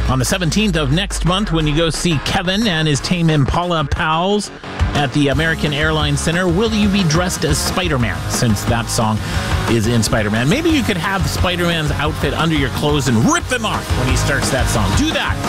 On the 17th of next month, when you go see Kevin and his Tame Impala pals at the American Airlines Center, will you be dressed as Spider-Man, since that song is in Spider-Man? Maybe you could have Spider-Man's outfit under your clothes and rip them off when he starts that song. Do that